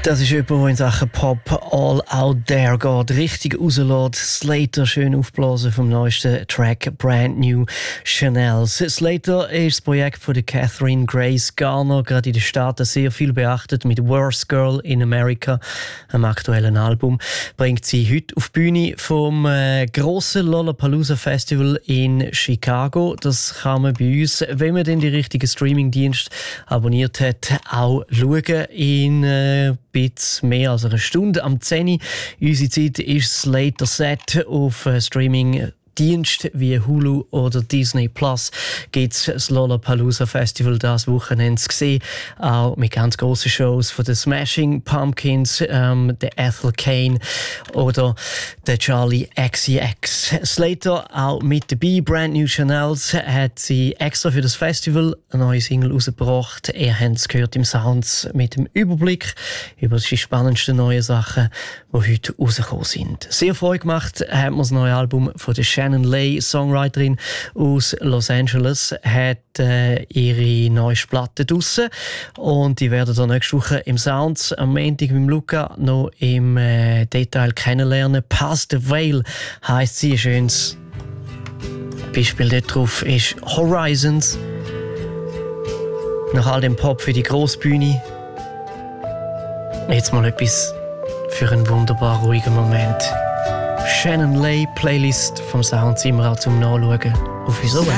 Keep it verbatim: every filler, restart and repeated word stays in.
Das ist jemand, der in Sachen Pop all out there geht, richtig rauslässt. Slater schön aufblasen vom neuesten Track Brand New Chanels. Slater ist das Projekt von der Catherine Grace Garner, gerade in den Staaten sehr viel beachtet mit Worst Girl in America, einem aktuellen Album. Bringt sie heute auf die Bühne vom äh, grossen Lollapalooza Festival in Chicago. Das kann man bei uns, wenn man den die richtigen Streamingdienst abonniert hat, auch schauen. In äh, bisschen mehr als eine Stunde am zehn Uhr. Unsere Zeit ist Slater Set auf äh, Streaming. Dienst wie Hulu oder Disney Plus gibt es das Lollapalooza Festival das Wochenende zu sehen. Auch mit ganz grossen Shows von den Smashing Pumpkins, ähm, der Ethel Cain oder der Charlie X C X. Slater auch mit dabei. Brand New Chanels hat sie extra für das Festival eine neue Single rausgebracht. Ihr habt es gehört im Sounds mit dem Überblick über die spannendsten neuen Sachen, die heute rausgekommen sind. Sehr Freude gemacht hat mir das neue Album von der Shannon Lay, Songwriterin aus Los Angeles, hat äh, ihre neue Platte draussen und die werden dann nächste Woche im Sounds am Montag mit Luca noch im äh, Detail kennenlernen. Past the Veil heisst sie. Ein schönes Beispiel darauf ist Horizons. Nach all dem Pop für die Grossbühne jetzt mal etwas für einen wunderbar ruhigen Moment. Shannon Lay Playlist vom Sound immer auch zum Nachschauen auf unserer Website.